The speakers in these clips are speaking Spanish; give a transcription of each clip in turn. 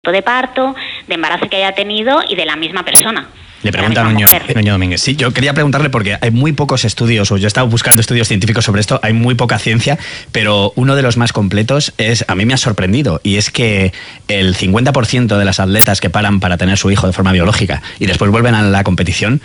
de parto, de embarazo que haya tenido y de la misma persona. Le pregunta Nuño Domínguez. Sí, yo quería preguntarle porque hay muy pocos estudios, o yo he estado buscando estudios científicos sobre esto, hay muy poca ciencia, pero uno de los más completos a mí me ha sorprendido, y es que el 50% de las atletas que paran para tener su hijo de forma biológica y después vuelven a la competición,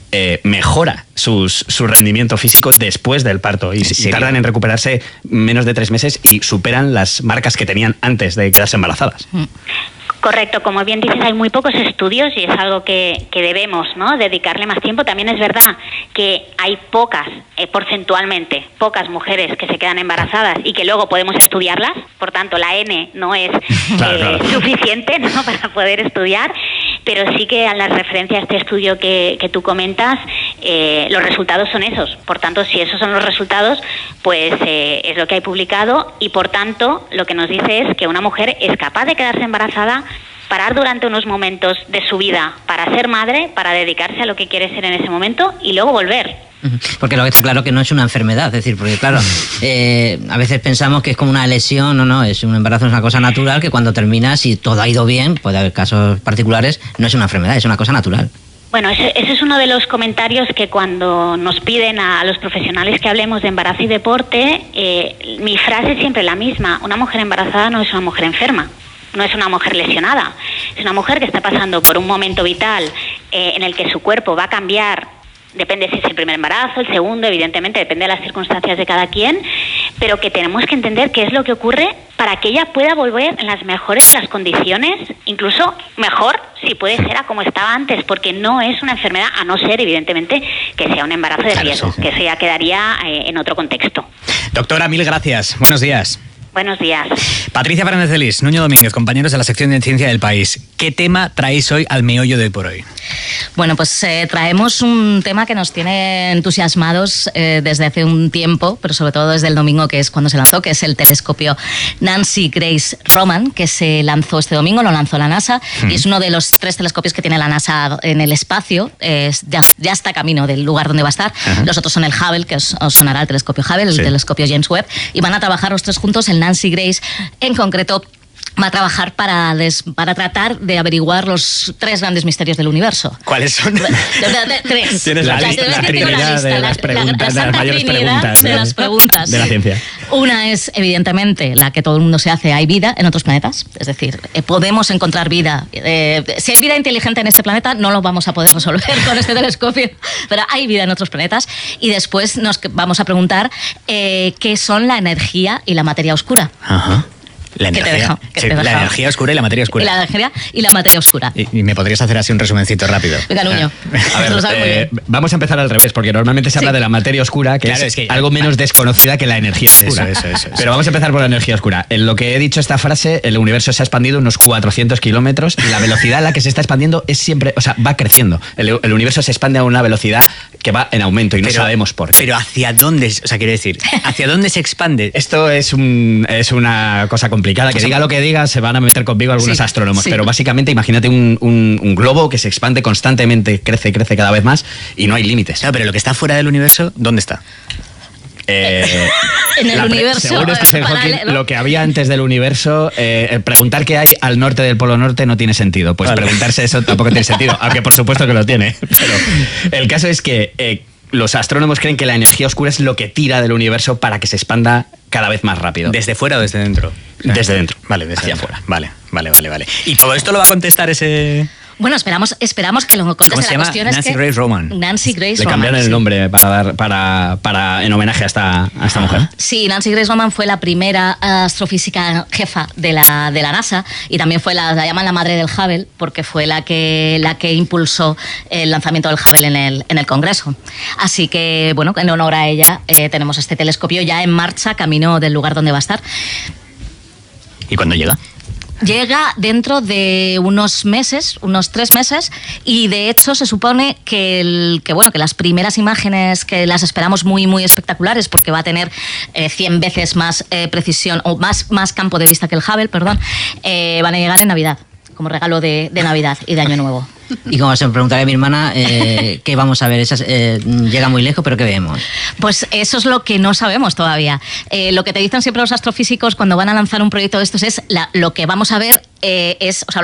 mejora su rendimiento físico después del parto y tardan en recuperarse menos de 3 meses y superan las marcas que tenían antes de quedarse embarazadas. Correcto, como bien dices, hay muy pocos estudios y es algo que debemos, ¿no?, dedicarle más tiempo. También es verdad que hay pocas, porcentualmente, pocas mujeres que se quedan embarazadas y que luego podemos estudiarlas, por tanto la N no es suficiente, ¿no?, para poder estudiar, pero sí que a la referencia a este estudio que tú comentas, los resultados son esos. Por tanto, si esos son los resultados, pues es lo que hay publicado y por tanto lo que nos dice es que una mujer es capaz de quedarse embarazada, parar durante unos momentos de su vida para ser madre, para dedicarse a lo que quiere ser en ese momento y luego volver. Porque lo que está claro que no es una enfermedad, es decir, porque claro, a veces pensamos que es como una lesión, no, es un embarazo, es una cosa natural que cuando termina, si todo ha ido bien, puede haber casos particulares, no es una enfermedad, es una cosa natural. Bueno, ese es uno de los comentarios que cuando nos piden a los profesionales que hablemos de embarazo y deporte, mi frase es siempre la misma: una mujer embarazada no es una mujer enferma. No es una mujer lesionada, es una mujer que está pasando por un momento vital en el que su cuerpo va a cambiar, depende si es el primer embarazo, el segundo, evidentemente, depende de las circunstancias de cada quien, pero que tenemos que entender qué es lo que ocurre para que ella pueda volver en las mejores de las condiciones, incluso mejor si puede ser a como estaba antes, porque no es una enfermedad, a no ser, evidentemente, que sea un embarazo de riesgo, que eso ya quedaría en otro contexto. Doctora, mil gracias. Buenos días. Buenos días. Patricia Fernández de Lis, Nuño Domínguez, compañeros de la sección de Ciencia del País. ¿Qué tema traéis hoy al meollo de Hoy por Hoy? Bueno, pues traemos un tema que nos tiene entusiasmados desde hace un tiempo, pero sobre todo desde el domingo, que es cuando se lanzó, que es el telescopio Nancy Grace Roman, que se lanzó este domingo, lo lanzó la NASA, y es uno de los 3 telescopios que tiene la NASA en el espacio. Ya está camino del lugar donde va a estar. Los otros son el Hubble, que os sonará el telescopio Hubble, el telescopio James Webb, y van a trabajar los 3 juntos. El Nancy Grace, en concreto, va a trabajar para tratar de averiguar los 3 grandes misterios del universo. ¿Cuáles son? 3. Tienes la trinidad de las preguntas, de las mayores preguntas de las preguntas de la ciencia. Una es, evidentemente, la que todo el mundo se hace: ¿hay vida en otros planetas? Es decir, ¿podemos encontrar vida? Si hay vida inteligente en este planeta, no lo vamos a poder resolver con este telescopio, pero hay vida en otros planetas. Y después nos vamos a preguntar qué son la energía y la materia oscura. Ajá. La energía oscura y la materia oscura. La energía y la materia oscura. ¿Y me podrías hacer así un resumencito rápido? Venga, Nuño. A ver, vamos a empezar al revés, porque normalmente se habla de la materia oscura, que es algo menos desconocida que la energía oscura. Eso. Pero vamos a empezar por la energía oscura. En lo que he dicho esta frase, el universo se ha expandido unos 400 kilómetros y la velocidad a la que se está expandiendo es siempre, va creciendo. El universo se expande a una velocidad que va en aumento y no sabemos por qué. Pero ¿hacia dónde? Quiero decir, ¿hacia dónde se expande? Esto es una cosa complicada. Que diga lo que diga, se van a meter conmigo algunos astrónomos, pero básicamente imagínate un globo que se expande constantemente, crece cada vez más y no hay límites. Claro, pero lo que está fuera del universo, ¿dónde está? En el universo. Según Stephen Hawking, lo que había antes del universo, preguntar qué hay al norte del Polo Norte no tiene sentido. Pues preguntarse eso tampoco tiene sentido, aunque por supuesto que lo tiene. Pero el caso es que los astrónomos creen que la energía oscura es lo que tira del universo para que se expanda cada vez más rápido. ¿Desde fuera o desde dentro? Desde dentro. Vale, desde hacia dentro. afuera. Vale. ¿Y todo esto lo va a contestar ese...? Bueno, esperamos que lo conteste. ¿Cómo se llama? Nancy Grace Roman. Nancy Grace Roman. Le cambiaron el nombre para en homenaje a esta mujer. Sí, Nancy Grace Roman fue la primera astrofísica jefa de la NASA y también fue la llaman la madre del Hubble porque fue la que impulsó el lanzamiento del Hubble en el Congreso. Así que, bueno, en honor a ella tenemos este telescopio ya en marcha, camino del lugar donde va a estar. ¿Y cuándo llega? Llega dentro de unos 3 meses, y de hecho se supone que las primeras imágenes, que las esperamos muy, muy espectaculares, porque va a tener 100 veces más precisión o más campo de vista que el Hubble, van a llegar en Navidad, como regalo de Navidad y de Año Nuevo. Y como se me preguntaría mi hermana, ¿qué vamos a ver? Llega muy lejos, pero ¿qué vemos? Pues eso es lo que no sabemos todavía. Lo que te dicen siempre los astrofísicos cuando van a lanzar un proyecto de estos es lo que vamos a ver